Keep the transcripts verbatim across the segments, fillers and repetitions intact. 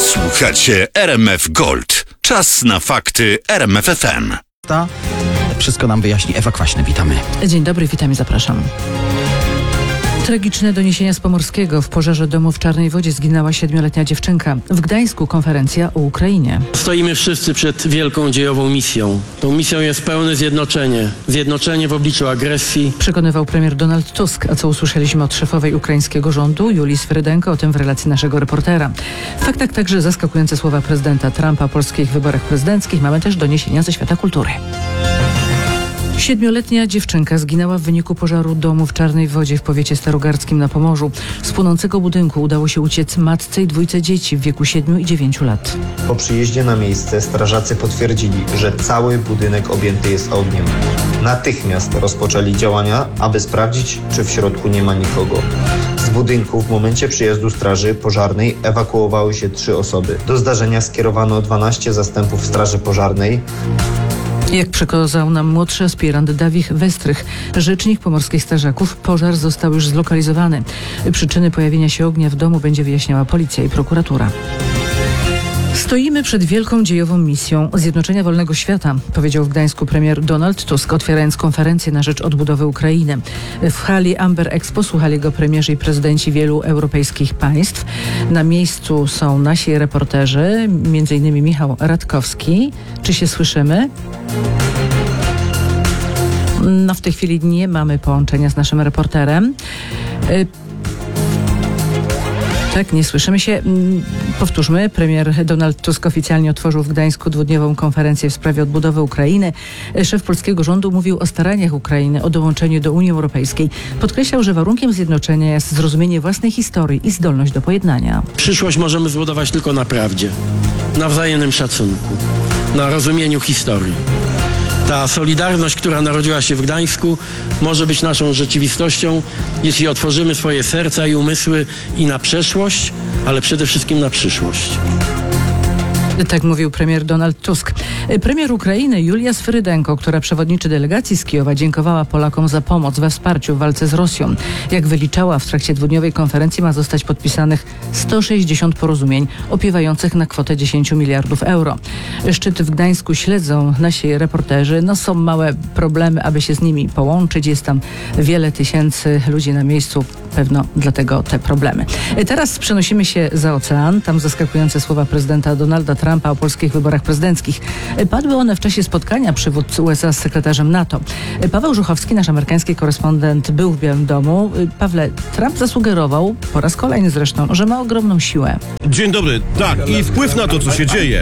Słuchacie R M F Gold. Czas na fakty R M F F M. Wszystko nam wyjaśni Ewa Kwaśny. Witamy. Dzień dobry, witam i zapraszam. Tragiczne doniesienia z Pomorskiego. W pożarze domu w Czarnej Wodzie zginęła siedmioletnia dziewczynka. W Gdańsku konferencja o Ukrainie. Stoimy wszyscy przed wielką dziejową misją. Tą misją jest pełne zjednoczenie. Zjednoczenie w obliczu agresji. Przekonywał premier Donald Tusk. A co usłyszeliśmy od szefowej ukraińskiego rządu Julii Swyrydenko, o tym w relacji naszego reportera. W faktach także zaskakujące słowa prezydenta Trumpa o polskich wyborach prezydenckich. Mamy też doniesienia ze świata kultury. Siedmioletnia dziewczynka zginęła w wyniku pożaru domu w Czarnej Wodzie w powiecie starogardzkim na Pomorzu. Z płonącego budynku udało się uciec matce i dwójce dzieci w wieku siedmiu i dziewięciu lat. Po przyjeździe na miejsce strażacy potwierdzili, że cały budynek objęty jest ogniem. Natychmiast rozpoczęli działania, aby sprawdzić, czy w środku nie ma nikogo. Z budynku w momencie przyjazdu straży pożarnej ewakuowały się trzy osoby. Do zdarzenia skierowano dwanaście zastępów straży pożarnej. Jak przekazał nam młodszy aspirant Dawid Westrych, rzecznik pomorskich strażaków, pożar został już zlokalizowany. Przyczyny pojawienia się ognia w domu będzie wyjaśniała policja i prokuratura. Stoimy przed wielką dziejową misją zjednoczenia wolnego świata, powiedział w Gdańsku premier Donald Tusk, otwierając konferencję na rzecz odbudowy Ukrainy. W hali Amber Expo słuchali go premierzy i prezydenci wielu europejskich państw. Na miejscu są nasi reporterzy, między innymi Michał Radkowski. Czy się słyszymy? No w tej chwili nie mamy połączenia z naszym reporterem. Tak, nie słyszymy się. Powtórzmy, premier Donald Tusk oficjalnie otworzył w Gdańsku dwudniową konferencję w sprawie odbudowy Ukrainy. Szef polskiego rządu mówił o staraniach Ukrainy o dołączenie do Unii Europejskiej. Podkreślał, że warunkiem zjednoczenia jest zrozumienie własnej historii i zdolność do pojednania. Przyszłość możemy zbudować tylko na prawdzie, na wzajemnym szacunku, na rozumieniu historii. Ta solidarność, która narodziła się w Gdańsku, może być naszą rzeczywistością, jeśli otworzymy swoje serca i umysły i na przeszłość, ale przede wszystkim na przyszłość. Tak mówił premier Donald Tusk. Premier Ukrainy Julia Swyrydenko, która przewodniczy delegacji z Kijowa, dziękowała Polakom za pomoc we wsparciu w walce z Rosją. Jak wyliczała, w trakcie dwudniowej konferencji ma zostać podpisanych sto sześćdziesiąt porozumień opiewających na kwotę dziesięć miliardów euro. Szczyt w Gdańsku śledzą nasi reporterzy. No są małe problemy, aby się z nimi połączyć. Jest tam wiele tysięcy ludzi na miejscu. Pewno dlatego te problemy. Teraz przenosimy się za ocean. Tam zaskakujące słowa prezydenta Donalda Trumpa o polskich wyborach prezydenckich. Padły one w czasie spotkania przywódcy U S A z sekretarzem NATO. Paweł Żuchowski, nasz amerykański korespondent, był w Białym Domu. Pawle, Trump zasugerował, po raz kolejny zresztą, że ma ogromną siłę. Dzień dobry. Tak, i wpływ na to, co się dzieje.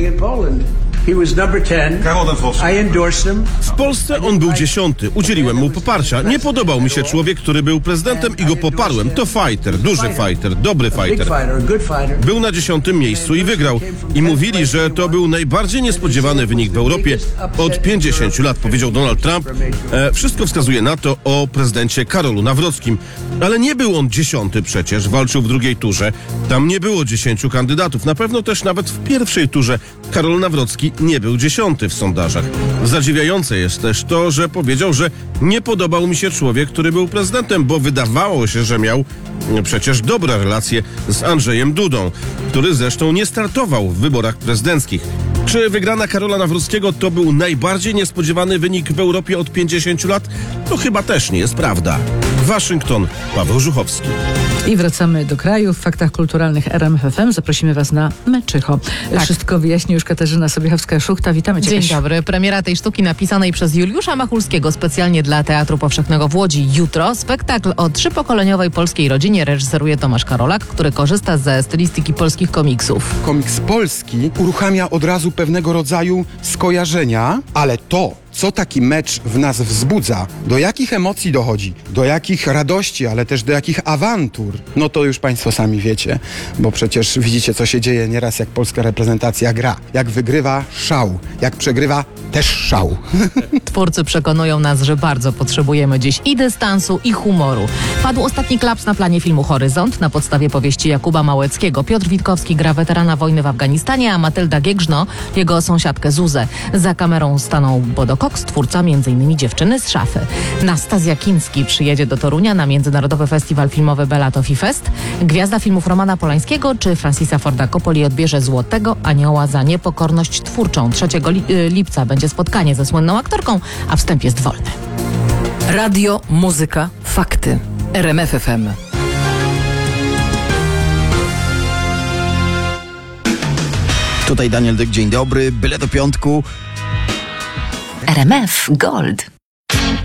W Polsce on był dziesiąty. Udzieliłem mu poparcia. Nie podobał mi się człowiek, który był prezydentem i go poparłem. To fighter, duży fighter, dobry fighter. Był na dziesiątym miejscu i wygrał. I mówili, że to był najbardziej niespodziewany wynik w Europie od pięćdziesięciu lat, powiedział Donald Trump. E, wszystko wskazuje na to o prezydencie Karolu Nawrockim. Ale nie był on dziesiąty przecież, walczył w drugiej turze. Tam nie było dziesięciu kandydatów. Na pewno też nawet w pierwszej turze Karol Nawrocki nie był dziesiąty w sondażach. Zadziwiające jest też to, że powiedział, że nie podobał mi się człowiek, który był prezydentem, bo wydawało się, że miał przecież dobre relacje z Andrzejem Dudą, który zresztą nie startował w wyborach prezydenckich. Czy wygrana Karola Nawrockiego to był najbardziej niespodziewany wynik w Europie od pięćdziesięciu lat? To chyba też nie jest prawda. Waszyngton, Paweł Żuchowski. I wracamy do kraju. W faktach kulturalnych R M F F M zaprosimy Was na Meczycho. Tak. Wszystko wyjaśni już Katarzyna Sobiechowska-Szuchta. Witamy Cię. Dzień Kasiu. dobry. Premiera tej sztuki napisanej przez Juliusza Machulskiego specjalnie dla Teatru Powszechnego w Łodzi jutro. Spektakl o trzypokoleniowej polskiej rodzinie reżyseruje Tomasz Karolak, który korzysta ze stylistyki polskich komiksów. Komiks polski uruchamia od razu pewnego rodzaju skojarzenia, ale to, co taki mecz w nas wzbudza, do jakich emocji dochodzi, do jakich radości, ale też do jakich awantur, no to już Państwo sami wiecie, bo przecież widzicie, co się dzieje nieraz, jak polska reprezentacja gra. Jak wygrywa, szał. Jak przegrywa, też szał. Twórcy przekonują nas, że bardzo potrzebujemy dziś i dystansu, i humoru. Padł ostatni klaps na planie filmu Horyzont na podstawie powieści Jakuba Małeckiego. Piotr Witkowski gra weterana wojny w Afganistanie, a Matylda Giegrzno jego sąsiadkę Zuzę. Za kamerą stanął Bodokowo, Cox, twórca między innymi Dziewczyny z szafy. Nastazja Kiński przyjedzie do Torunia na Międzynarodowy Festiwal Filmowy Bella Tofi Fest. Gwiazda filmów Romana Polańskiego czy Francisa Forda Coppoli odbierze Złotego Anioła za niepokorność twórczą. trzeciego lipca będzie spotkanie ze słynną aktorką, a wstęp jest wolny. Radio, muzyka, fakty. R M F F M. Tutaj Daniel Dyk, dzień dobry, byle do piątku. R M F Gold.